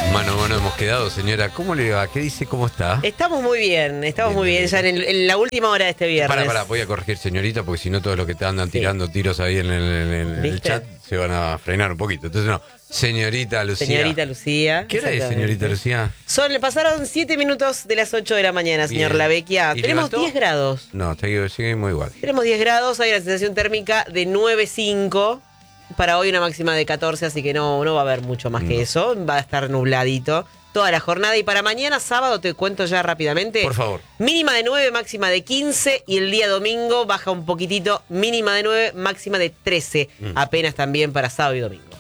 Mano a mano hemos quedado, señora. ¿Cómo le va? ¿Qué dice? ¿Cómo está? Estamos muy bien, ya en la última hora de este viernes. Pará, voy a corregir, señorita, porque si no todos los que te andan tirando tiros ahí en el chat se van a frenar un poquito. Entonces no, señorita Lucía. Señorita Lucía. ¿Qué hora es, señorita Lucía? Le pasaron 7 minutos de las 8 de la mañana, señor Lavecchia. Tenemos 10 grados. No, sigue muy igual. Tenemos 10 grados, hay una sensación térmica de 9,5. Para hoy una máxima de 14, así que no va a haber mucho más que eso. Va a estar nubladito toda la jornada. Y para mañana sábado, te cuento ya rápidamente. Por favor. Mínima de 9, máxima de 15. Y el día domingo baja un poquitito. Mínima de 9, máxima de 13. Apenas también para sábado y domingo.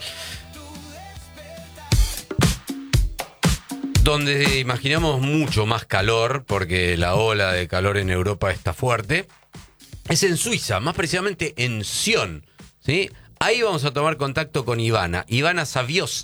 Donde imaginamos mucho más calor, porque la ola de calor en Europa está fuerte, es en Suiza, más precisamente en Sion, ¿sí? Ahí vamos a tomar contacto con Ivana Savios,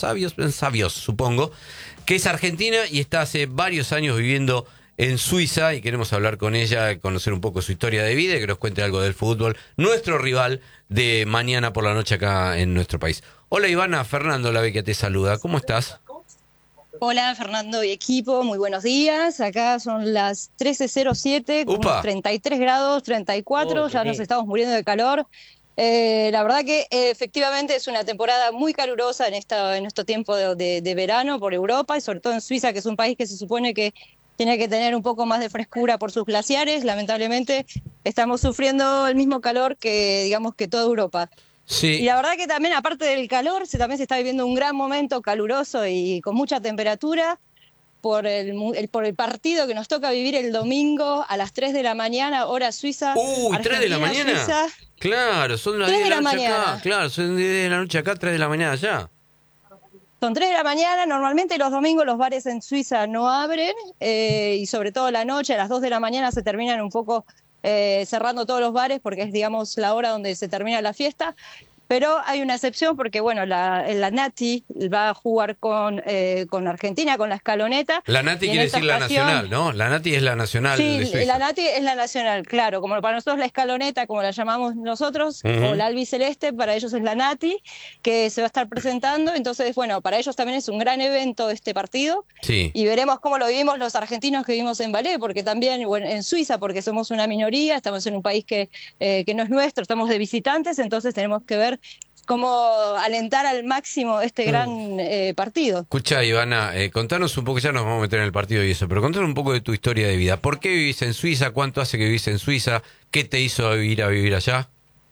supongo, que es argentina y está hace varios años viviendo en Suiza y queremos hablar con ella, conocer un poco su historia de vida y que nos cuente algo del fútbol, nuestro rival de mañana por la noche acá en nuestro país. Hola Ivana, Fernando Lavecchia te saluda, ¿cómo estás? Hola Fernando y equipo, muy buenos días. Acá son las 13:07, con unos 33 grados, 34, ya nos estamos muriendo de calor. La verdad que efectivamente es una temporada muy calurosa en este tiempo de verano por Europa y sobre todo en Suiza, que es un país que se supone que tiene que tener un poco más de frescura por sus glaciares. Lamentablemente estamos sufriendo el mismo calor que, digamos, que toda Europa. Sí. Y la verdad que también, aparte del calor, también se está viviendo un gran momento caluroso y con mucha temperatura por el partido que nos toca vivir el domingo a las 3 de la mañana, hora suiza. Uy, 3 de la mañana. Suiza. Claro, son las 10 de la noche acá. Claro, son 10 de la noche acá, 3 de la mañana allá. Son 3 de la mañana, normalmente los domingos los bares en Suiza no abren y sobre todo la noche, a las 2 de la mañana se terminan un poco cerrando todos los bares porque es, digamos, la hora donde se termina la fiesta. Pero hay una excepción porque, bueno, la Nati va a jugar con Argentina, con la Escaloneta. La Nati quiere decir la nacional, ¿no? La Nati es la nacional de Suiza. Sí, la Nati es la nacional, claro. Como para nosotros la Escaloneta, como la llamamos nosotros, o la albiceleste, para ellos es la Nati, que se va a estar presentando. Entonces, bueno, para ellos también es un gran evento este partido. Sí. Y veremos cómo lo vivimos los argentinos que vivimos en Valais, porque también, bueno, en Suiza, porque somos una minoría, estamos en un país que no es nuestro, estamos de visitantes, entonces tenemos que ver cómo alentar al máximo este gran partido. Escucha, Ivana, contanos un poco, ya nos vamos a meter en el partido y eso, pero contanos un poco de tu historia de vida. ¿Por qué vivís en Suiza? ¿Cuánto hace que vivís en Suiza? ¿Qué te hizo ir a vivir allá?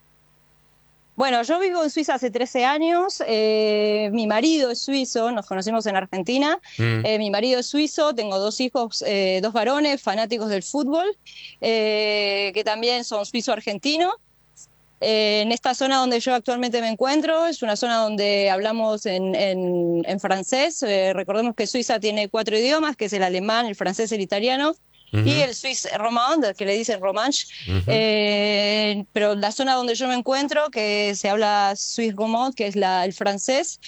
Bueno, yo vivo en Suiza hace 13 años, mi marido es suizo, nos conocimos en Argentina, mi marido es suizo, tengo 2 hijos, 2 varones fanáticos del fútbol, que también son suizo-argentinos. En esta zona donde yo actualmente me encuentro, es una zona donde hablamos en francés. Recordemos que Suiza tiene 4 idiomas, que es el alemán, el francés, el italiano, y el suisse romand, que le dicen romanche. Pero la zona donde yo me encuentro, que se habla suisse romand, que es el francés,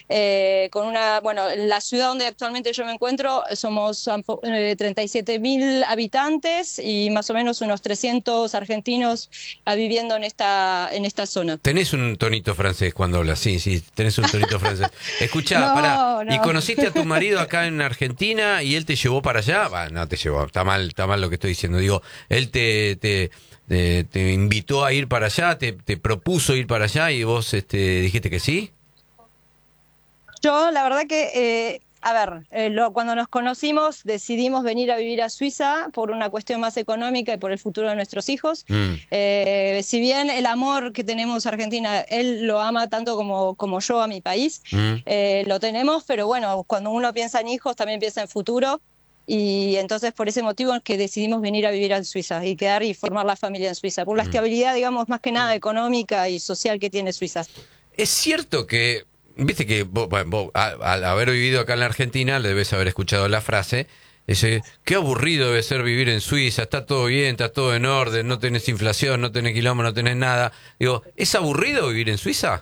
la ciudad donde actualmente yo me encuentro, somos 37.000 habitantes y más o menos unos 300 argentinos viviendo en esta zona. Tenés un tonito francés cuando hablas, sí, tenés un tonito francés. Escuchá, pará, ¿y conociste a tu marido acá en Argentina y él te llevó para allá? Bah, no te llevó, está mal lo que estoy diciendo. Digo, él te invitó a ir para allá, te propuso ir para allá y vos dijiste que sí. Yo, la verdad que, cuando nos conocimos decidimos venir a vivir a Suiza por una cuestión más económica y por el futuro de nuestros hijos. Si bien el amor que tenemos a Argentina, él lo ama tanto como yo a mi país, lo tenemos, pero bueno, cuando uno piensa en hijos también piensa en futuro. Y entonces por ese motivo es que decidimos venir a vivir en Suiza y quedar y formar la familia en Suiza, por la estabilidad, digamos, más que nada económica y social que tiene Suiza. Es cierto que, viste que vos, al haber vivido acá en la Argentina, debes haber escuchado la frase, qué aburrido debe ser vivir en Suiza, está todo bien, está todo en orden, no tenés inflación, no tenés quilombo, no tenés nada. Digo, ¿es aburrido vivir en Suiza?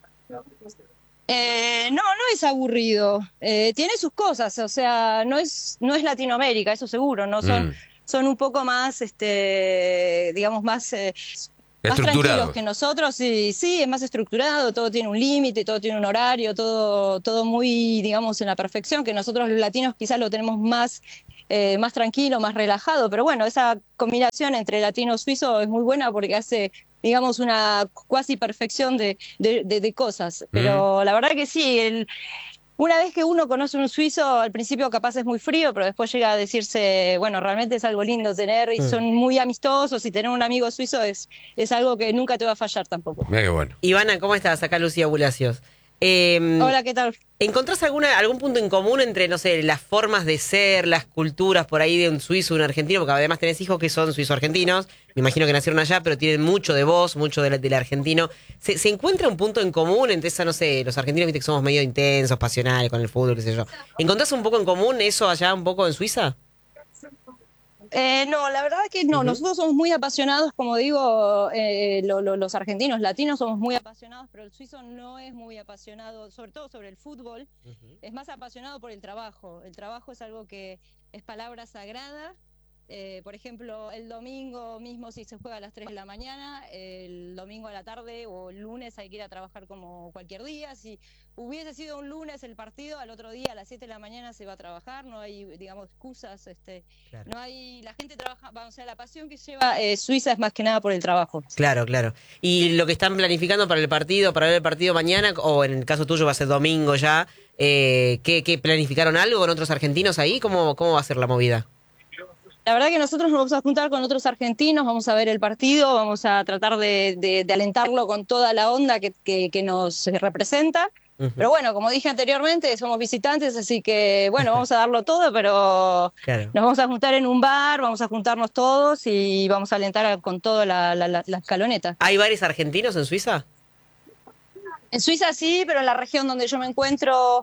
No es aburrido. Tiene sus cosas, o sea, no es Latinoamérica, eso seguro, no son un poco más, digamos, más más Estructurado. tranquilos que nosotros, y sí, es más estructurado, todo tiene un límite, todo tiene un horario, todo muy, digamos, en la perfección, que nosotros los latinos quizás lo tenemos más tranquilo, más relajado, pero bueno, esa combinación entre latino-suizo es muy buena porque hace, digamos, una cuasi perfección de cosas, pero la verdad que sí, una vez que uno conoce un suizo, al principio capaz es muy frío, pero después llega a decirse, bueno, realmente es algo lindo tener, y son muy amistosos, y tener un amigo suizo es algo que nunca te va a fallar tampoco. Mira qué bueno. Ivana, ¿cómo estás? Acá Lucía Bulacios. Hola, ¿qué tal? ¿Encontrás algún punto en común entre, no sé, las formas de ser, las culturas por ahí de un suizo y un argentino? Porque además tenés hijos que son suizo-argentinos, me imagino que nacieron allá, pero tienen mucho de vos, mucho del argentino. ¿Se encuentra un punto en común entre esa, no sé, los argentinos, viste que somos medio intensos, pasionales con el fútbol, qué sé yo? ¿Encontrás un poco en común eso allá un poco en Suiza? No, la verdad que no, nosotros somos muy apasionados, como digo, los argentinos, latinos somos muy apasionados, pero el suizo no es muy apasionado, sobre todo sobre el fútbol, es más apasionado por el trabajo es algo que es palabra sagrada. Por ejemplo, el domingo mismo, si se juega a las 3 de la mañana, el domingo a la tarde o el lunes hay que ir a trabajar como cualquier día. Si hubiese sido un lunes el partido, al otro día a las 7 de la mañana se va a trabajar, no hay, digamos, excusas, Claro. no hay, la gente trabaja, o sea, la pasión que lleva Suiza es más que nada por el trabajo. Claro, claro. ¿Y lo que están planificando para ver el partido mañana, o en el caso tuyo va a ser domingo ya, ¿qué planificaron algo con otros argentinos ahí? ¿Cómo va a ser la movida? La verdad que nosotros nos vamos a juntar con otros argentinos, vamos a ver el partido, vamos a tratar de alentarlo con toda la onda que nos representa. Pero bueno, como dije anteriormente, somos visitantes, así que bueno, vamos a darlo todo, pero Claro. nos vamos a juntar en un bar, vamos a juntarnos todos y vamos a alentar con todo la escaloneta. ¿Hay bares argentinos en Suiza? En Suiza sí, pero en la región donde yo me encuentro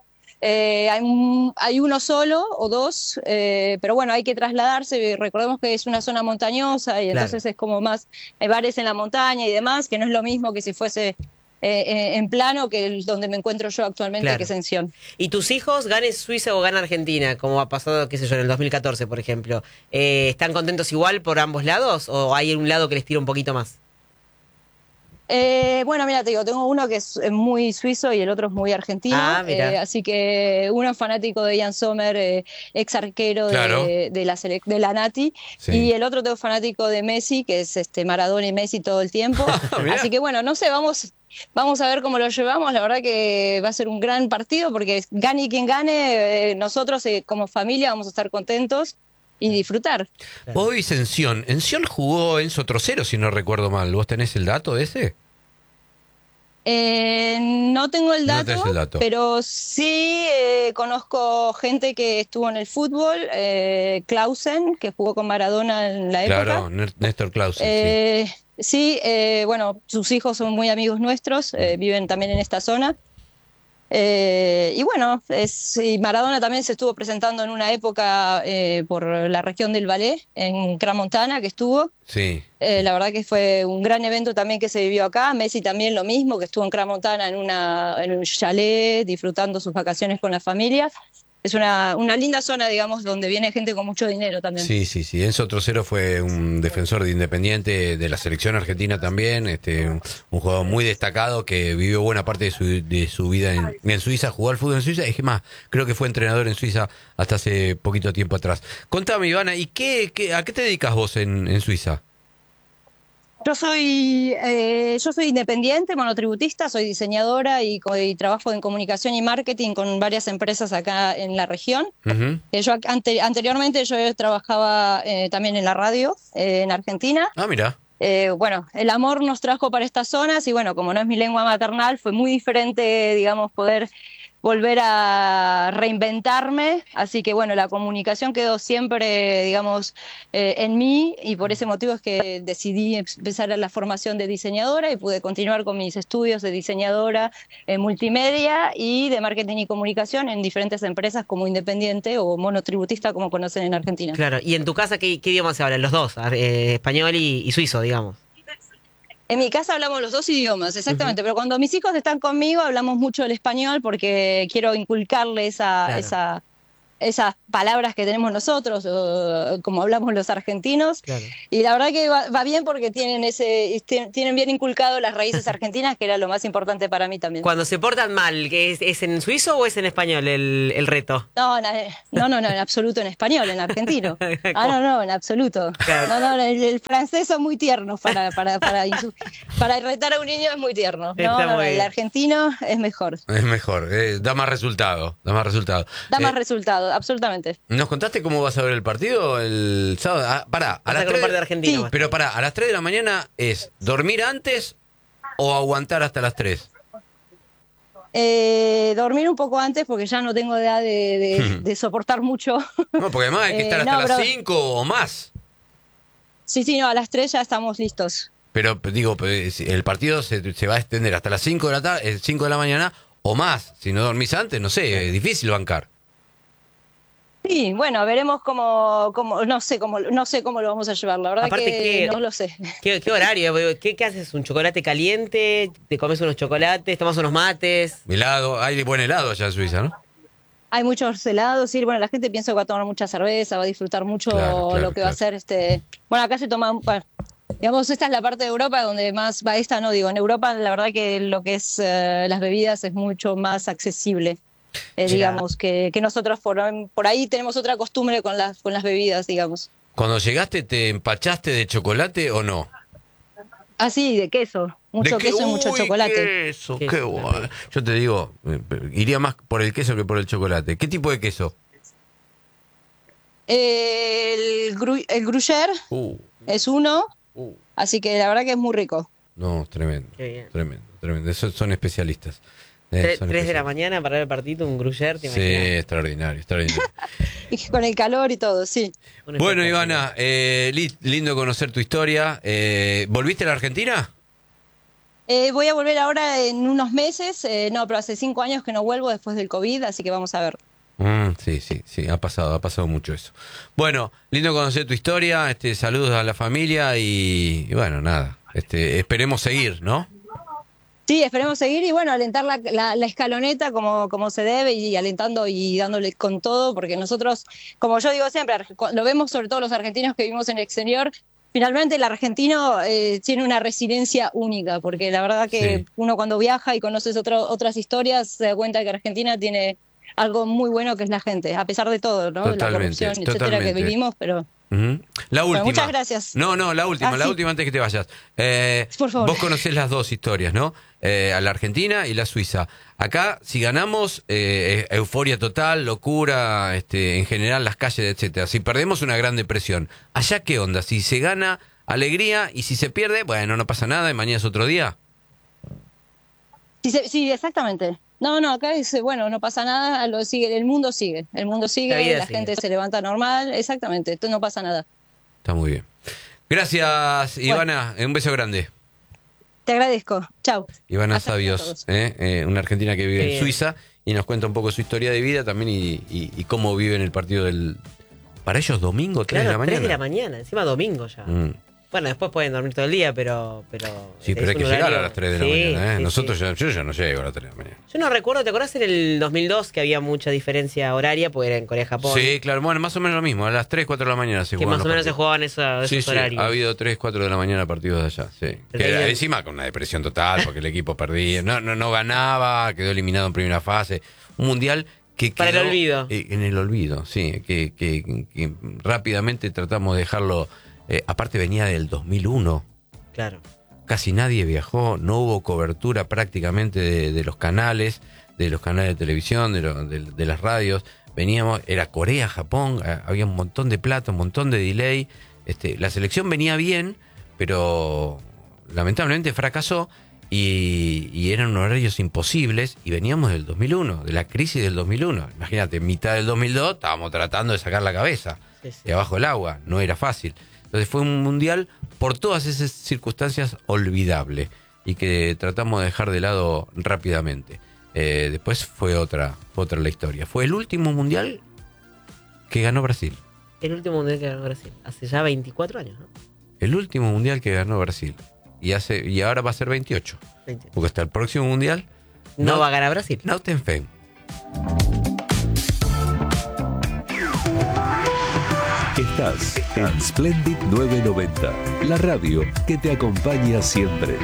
hay uno solo o dos, pero bueno, hay que trasladarse. Recordemos que es una zona montañosa y entonces es como más, hay bares en la montaña y demás, que no es lo mismo que si fuese en plano que donde me encuentro yo actualmente, que es en Sion. ¿Y tus hijos ganen Suiza o ganan Argentina, como ha pasado, qué sé yo, en el 2014, por ejemplo? ¿Están contentos igual por ambos lados o hay un lado que les tira un poquito más? Bueno, mira, te digo, tengo uno que es muy suizo y el otro es muy argentino, así que uno es fanático de Jan Sommer, ex arquero de la Nati, y el otro tengo fanático de Messi, que es Maradona y Messi todo el tiempo, así que bueno, no sé, vamos a ver cómo lo llevamos. La verdad que va a ser un gran partido porque gane quien gane, nosotros como familia vamos a estar contentos y disfrutar. Vos vivís en Sion. En Sion jugó Enzo Trocero, si no recuerdo mal. ¿Vos tenés el dato de ese? No tengo el dato, No tenés el dato. pero sí conozco gente que estuvo en el fútbol, Clausen, que jugó con Maradona en la época. Claro, Néstor Clausen, sí, bueno, sus hijos son muy amigos nuestros, viven también en esta zona. Y bueno, y Maradona también se estuvo presentando en una época por la región del Valais, en Crans-Montana, que estuvo. Sí. La verdad que fue un gran evento también que se vivió acá. Messi también lo mismo, que estuvo en Crans-Montana en un chalet, disfrutando sus vacaciones con la familia. Es una linda zona, digamos, donde viene gente con mucho dinero también. Sí. Enzo Trocero fue un defensor de Independiente de la selección argentina también, un jugador muy destacado que vivió buena parte de su vida en Suiza, jugó al fútbol en Suiza, es más, creo que fue entrenador en Suiza hasta hace poquito tiempo atrás. Contame, Ivana, ¿y a qué te dedicas vos en Suiza? Yo soy independiente, monotributista, soy diseñadora y trabajo en comunicación y marketing con varias empresas acá en la región. Yo anteriormente yo trabajaba también en la radio en Argentina. Ah, mira. Bueno, el amor nos trajo para estas zonas y bueno, como no es mi lengua maternal, fue muy diferente, digamos, poder volver a reinventarme, así que bueno, la comunicación quedó siempre, digamos, en mí y por ese motivo es que decidí empezar la formación de diseñadora y pude continuar con mis estudios de diseñadora en multimedia y de marketing y comunicación en diferentes empresas como independiente o monotributista como conocen en Argentina. Claro, y en tu casa, ¿qué idioma se hablan? Los dos, español y suizo, digamos. En mi casa hablamos los dos idiomas, exactamente, pero cuando mis hijos están conmigo hablamos mucho el español porque quiero inculcarle esa esas palabras que tenemos nosotros, o como hablamos los argentinos. Claro. Y la verdad que va bien porque tienen bien inculcado las raíces argentinas, que era lo más importante para mí también. Cuando se portan mal, ¿que es en suizo o es en español el reto? No, en absoluto en español, en argentino. No, en absoluto. Claro. No, el francés son muy tiernos para retar a un niño es muy tierno. Está muy El bien. argentino es mejor. Es mejor, da más resultado. Da más resultado, absolutamente. ¿Nos contaste cómo vas a ver el partido el sábado? Pará, a Vas a las con 3 parte de Argentina. Sí. vas. pero pará, a las 3 de la mañana es dormir antes o aguantar hasta las 3. Dormir un poco antes porque ya no tengo edad de soportar mucho. No, porque además hay que estar hasta no, las pero- 5 o más. Sí, no, a las 3 ya estamos listos. Pero digo, el partido se va a extender hasta las 5 de la tarde, 5 de la mañana o más. Si no dormís antes, no sé, es difícil bancar. Sí, bueno, veremos no sé cómo lo vamos a llevar, la verdad Aparte que que- no lo sé. ¿Qué horario? ¿Qué haces? ¿Un chocolate caliente? ¿Te comes unos chocolates? ¿Tomas unos mates? Helado, hay buen helado allá en Suiza, ¿no? Hay muchos helados, sí, bueno, la gente piensa que va a tomar mucha cerveza, va a disfrutar mucho Claro, lo que va a ser Bueno, acá se toma, bueno, digamos, esta es la parte de Europa donde más va en Europa la verdad que lo que es las bebidas es mucho más accesible. Digamos, que nosotros por ahí tenemos otra costumbre con las bebidas, digamos. Cuando llegaste, ¿te empachaste de chocolate o no? Ah, sí, de queso. Mucho queso y mucho Uy, chocolate. Queso, Queso, qué bueno. Yo te digo, iría más por el queso que por el chocolate. ¿Qué tipo de queso? El Gruyère es uno, así que la verdad que es muy rico. No, tremendo. Qué bien. Tremendo. Esos son especialistas. Tres Son de la especialistas. mañana para ver el partido, un gruyère, ¿te Sí, imaginas? extraordinario. Y con el calor y todo, sí. Un Bueno, espectáculo. Ivana, lindo conocer tu historia. ¿Volviste a la Argentina? Voy a volver ahora en unos meses, pero hace 5 años que no vuelvo después del COVID, así que vamos a ver. Sí, ha pasado mucho eso. Bueno, lindo conocer tu historia, saludos a la familia y bueno, nada, esperemos seguir, ¿no? Sí, esperemos seguir y bueno, alentar la escaloneta como se debe y alentando y dándole con todo, porque nosotros, como yo digo siempre, lo vemos sobre todo los argentinos que vivimos en el exterior, finalmente el argentino tiene una resiliencia única, porque la verdad que Sí. uno cuando viaja y conoces otras historias se da cuenta que Argentina tiene algo muy bueno que es la gente, a pesar de todo, ¿no? Totalmente, La corrupción, etcétera, que totalmente. vivimos, pero... Ujú. La última. muchas gracias. No, la última, Ah, sí. antes que te vayas. Por favor. Vos conocés las dos historias, ¿no? A la Argentina y la Suiza. Acá, si ganamos, euforia total, locura, en general las calles, etcétera. Si perdemos, una gran depresión. Allá, ¿qué onda? Si se gana, alegría, y si se pierde, bueno, no pasa nada, y mañana es otro día. Sí, exactamente. No, acá bueno, no pasa nada, el mundo sigue, La vida la sigue. gente se levanta normal, exactamente, esto no pasa nada. Está muy bien. Gracias, Ivana. Un beso grande. Te agradezco, chau. Ivana Hasta luego a Sabios, todos. una argentina que vive Qué en bien. Suiza y nos cuenta un poco su historia de vida también y cómo vive en el partido del... Para ellos domingo, 3 de la Claro, mañana. 3 de la mañana, encima domingo ya. Mm. Bueno, después pueden dormir todo el día, pero Sí, pero es hay que un llegar horario- a las 3 de la Sí, mañana. sí, Nosotros sí. yo ya no llego a las 3 de la mañana. Yo no recuerdo, ¿te acordás en el 2002 que había mucha diferencia horaria? Porque era en Corea-Japón. Sí, claro, bueno, más o menos lo mismo. A las 3, 4 de la mañana se Que juegan más o los menos se partidos. jugaban esos Sí, horarios. ha habido 3, 4 de la mañana partidos de allá, sí. Pero Que ahí- encima con una depresión total porque el equipo perdía, no ganaba, quedó eliminado en primera fase. Un mundial que Para el quedó, olvido. En el olvido, sí, que rápidamente tratamos de dejarlo. Aparte venía del 2001, Claro. casi nadie viajó, no hubo cobertura prácticamente de los canales de televisión, de las radios. Veníamos, era Corea, Japón, había un montón de plata, un montón de delay. La selección venía bien, pero lamentablemente fracasó y eran horarios imposibles y veníamos del 2001, de la crisis del 2001. Imagínate, en mitad del 2002 estábamos tratando de sacar la cabeza Sí, sí. de abajo del agua, no era fácil. Entonces fue un mundial por todas esas circunstancias olvidable y que tratamos de dejar de lado rápidamente. Después fue otra la historia. Fue el último mundial que ganó Brasil. El último mundial que ganó Brasil. Hace ya 24 años, ¿no? El último mundial que ganó Brasil. Y ahora va a ser 28. 20. Porque hasta el próximo mundial No va a ganar Brasil. Nautenfem. Estás en Splendid 990, la radio que te acompaña siempre.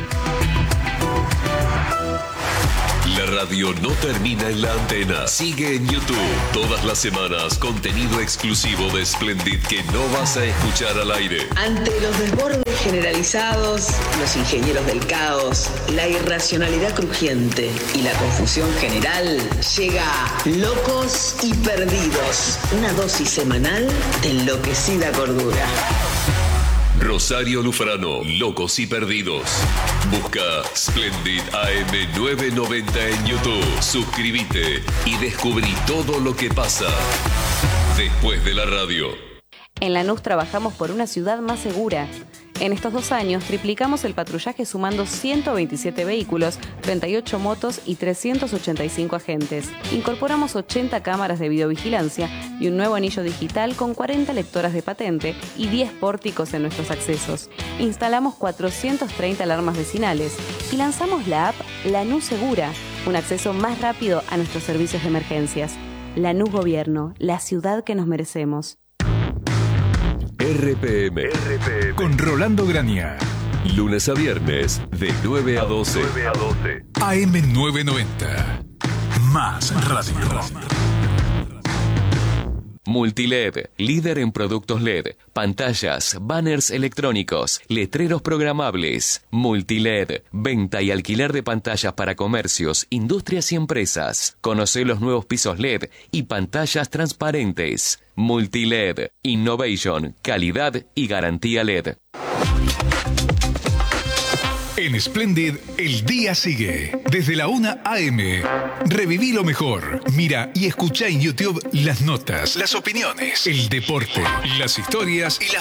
La radio no termina en la antena. Sigue en YouTube. Todas las semanas, contenido exclusivo de Splendid que no vas a escuchar al aire. Ante los desbordes generalizados, los ingenieros del caos, la irracionalidad crujiente y la confusión general, llega Locos y Perdidos. Una dosis semanal de enloquecida cordura. Rosario Lufrano, Locos y Perdidos. Busca Splendid AM 990 en YouTube. Suscríbete y descubrí todo lo que pasa después de la radio. En Lanús trabajamos por una ciudad más segura. En estos 2 años triplicamos el patrullaje sumando 127 vehículos, 38 motos y 385 agentes. Incorporamos 80 cámaras de videovigilancia y un nuevo anillo digital con 40 lectoras de patente y 10 pórticos en nuestros accesos. Instalamos 430 alarmas vecinales y lanzamos la app Lanús Segura, un acceso más rápido a nuestros servicios de emergencias. Lanús Gobierno, la ciudad que nos merecemos. RPM Con Rolando Grania. lunes a viernes de 9 a 12. AM 990. Más radio. Multiled, líder en productos LED, pantallas, banners electrónicos, letreros programables. Multiled, venta y alquiler de pantallas para comercios, industrias y empresas. Conoce los nuevos pisos LED y pantallas transparentes. Multiled, innovation, calidad y garantía LED. En Splendid, el día sigue. Desde la 1 AM. Reviví lo mejor. Mira y escucha en YouTube las notas, las opiniones, el deporte, las historias y las